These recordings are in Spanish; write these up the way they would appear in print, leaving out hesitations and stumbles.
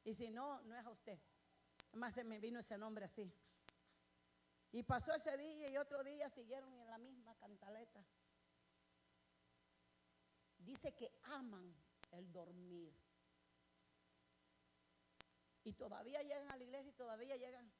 Y si no, no es a usted. Además se me vino ese nombre así. Y pasó ese día y otro día siguieron en la misma cantaleta. Dice que aman el dormir. Y todavía llegan a la iglesia y todavía llegan.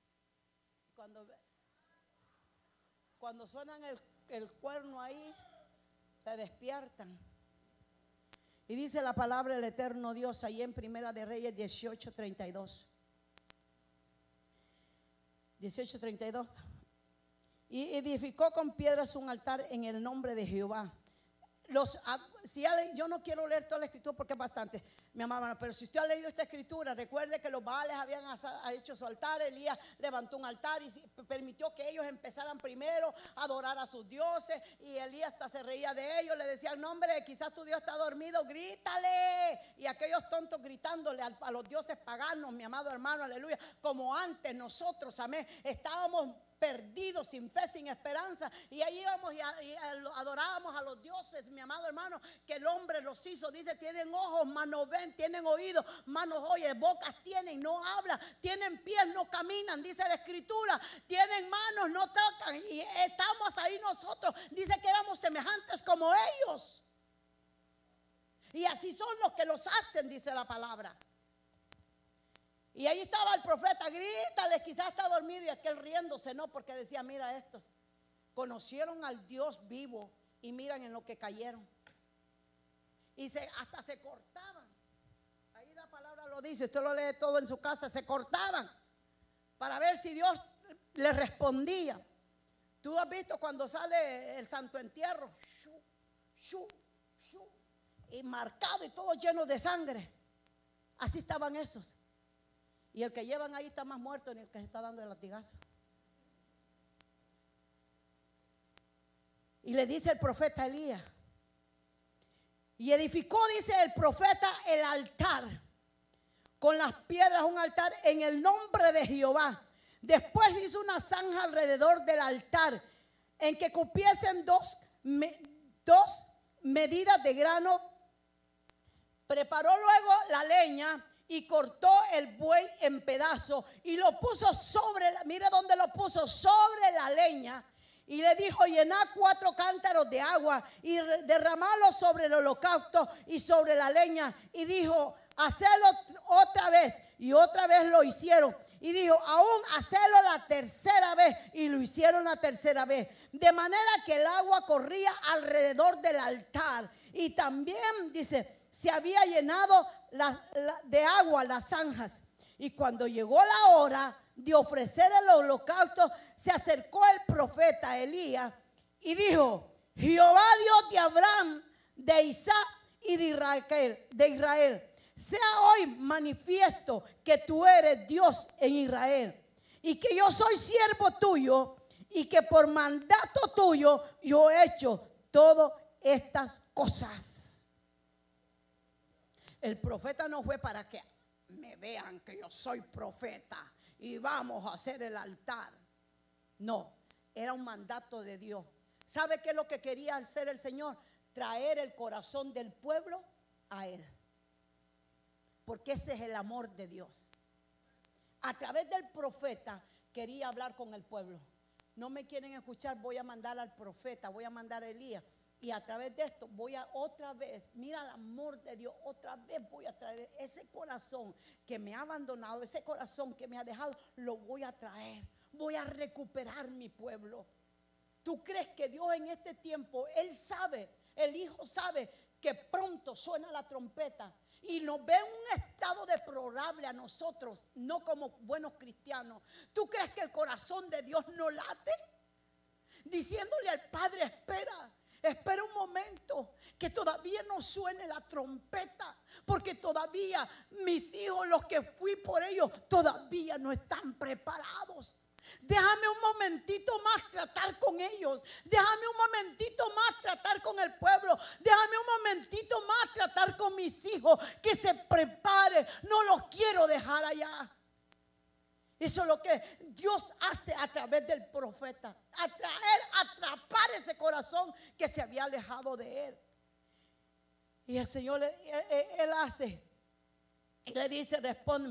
Cuando suenan el cuerno ahí, se despiertan. Y dice la palabra del eterno Dios ahí en Primera de Reyes 18:32. 18:32. Y edificó con piedras un altar en el nombre de Jehová. Yo no quiero leer toda la escritura porque es bastante, mi amada hermana, pero si usted ha leído esta escritura, recuerde que los Baales habían hecho su altar. Elías levantó un altar y permitió que ellos empezaran primero a adorar a sus dioses. Y Elías hasta se reía de ellos, le decían: no, hombre, quizás tu Dios está dormido, grítale. Y aquellos tontos gritándole a los dioses paganos, mi amado hermano, aleluya, como antes nosotros, amén, estábamos perdidos, sin fe, sin esperanza, y ahí íbamos y adorábamos a los dioses, mi amado hermano, que el hombre los hizo. Dice: tienen ojos, mas no ven; tienen oídos, mas no oyen; bocas tienen, no hablan; tienen pies, no caminan, dice la escritura; tienen manos, no tocan. Y estamos ahí nosotros, dice que éramos semejantes como ellos, y así son los que los hacen, dice la palabra. Y ahí estaba el profeta: grítale, quizás está dormido. Y aquel riéndose, no, porque decía: mira, estos conocieron al Dios vivo y miran en lo que cayeron. Y hasta se cortaban. Ahí la palabra lo dice, usted lo lee todo en su casa. Se cortaban para ver si Dios les respondía. Tú has visto cuando sale el santo entierro, y marcado y todo lleno de sangre. Así estaban esos. Y el que llevan ahí está más muerto ni el que se está dando el latigazo. Y le dice el profeta Elías: y edificó, dice el profeta, el altar con las piedras, un altar en el nombre de Jehová. Después hizo una zanja alrededor del altar, en que cupiesen dos medidas de grano. Preparó luego la leña y cortó el buey en pedazos y lo puso mire dónde lo puso, sobre la leña. Y le dijo: llenad 4 cántaros de agua y derramadlo sobre el holocausto y sobre la leña. Y dijo: hacedlo otra vez. Y otra vez lo hicieron. Y dijo: aún hacedlo la tercera vez. Y lo hicieron la tercera vez. De manera que el agua corría alrededor del altar. Y también, dice, se había llenado de agua las zanjas. Y cuando llegó la hora de ofrecer el holocausto, se acercó el profeta Elías y dijo: Jehová, Dios de Abraham, de Isaac y de Israel, sea hoy manifiesto que tú eres Dios en Israel, y que yo soy siervo tuyo, y que por mandato tuyo yo he hecho todas estas cosas. El profeta no fue para que me vean que yo soy profeta y vamos a hacer el altar. No, era un mandato de Dios. ¿Sabe qué es lo que quería hacer el Señor? Traer el corazón del pueblo a Él. Porque ese es el amor de Dios. A través del profeta quería hablar con el pueblo. No me quieren escuchar, voy a mandar al profeta, voy a mandar a Elías. Y a través de esto voy a otra vez, mira el amor de Dios, otra vez voy a traer ese corazón que me ha abandonado, ese corazón que me ha dejado, lo voy a traer. Voy a recuperar mi pueblo. ¿Tú crees que Dios en este tiempo, Él sabe, el Hijo sabe que pronto suena la trompeta y nos ve en un estado deplorable a nosotros, no como buenos cristianos? ¿Tú crees que el corazón de Dios no late? Diciéndole al Padre: espera un momento, que todavía no suene la trompeta, porque todavía mis hijos, los que fui por ellos, todavía no están preparados. Déjame un momentito más tratar con ellos. Déjame un momentito más tratar con el pueblo. Déjame un momentito más tratar con mis hijos, que se preparen. No los quiero dejar allá. Eso es lo que Dios hace a través del profeta. Atrapar ese corazón que se había alejado de Él. Y el Señor, Él hace. Y le dice: responde.